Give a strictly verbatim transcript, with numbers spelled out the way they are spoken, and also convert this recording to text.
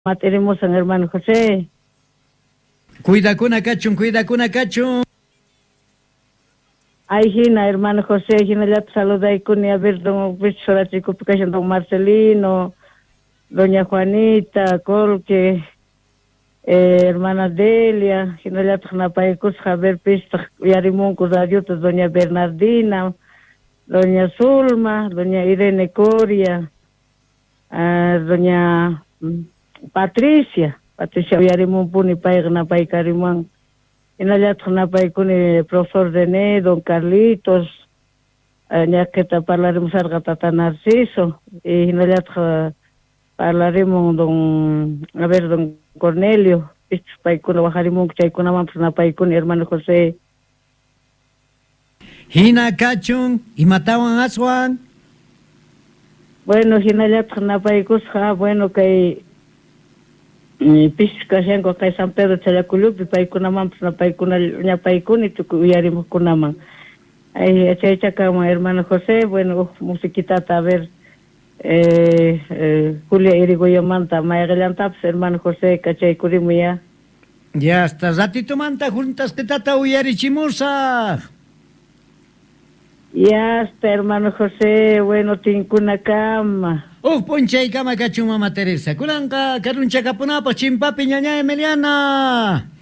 Materemos en hermano José. Cuida kuna kachun, cuida kuna kachun. Ay, Gina, hermano José, Gina, ya te saluda y con a ver, don Víctor, chico, don Marcelino, doña Juanita, Colque, eh, hermana Delia, Gina, ya te napaycus, Javier Pista, Yarimón, Cusayutas, doña Bernardina, doña Zulma, doña Irene Coria, uh, doña Patricia, Patricia Yarimón Puni, Paigna, Paicarimán. Inalat napay ko ni Profesor René, Don Carlitos, ya que te hablaremos algo Tata Narciso, y inalat hablaremos Don, a ver, Don Cornelio, pay ko na bajarimong chay ko naman napay ko ni hermano José. Hina kachun, imatawan aswan. Bueno, hinalat napay ko sa, bueno, kay Pisca ko kay San Pedro Chalaculub, pay ko naman, napay ko na niya pay ko nito kuyari mo ko naman. Ay, echa echa ka mga hermano José, bueno, musiquita a ver, eh, eh, Julia Irigoyen Manta, Maya Galantaps, hermano José, cachay kurimuya. Ya hasta ratito manta juntas que tata uyari chimusa. Ya hasta hermano José, bueno, tinkuna cama. Oh, ponchay kama kachun mama Teresa. Kulanka karuncha kapuna pa chimpa piñaña Emiliana.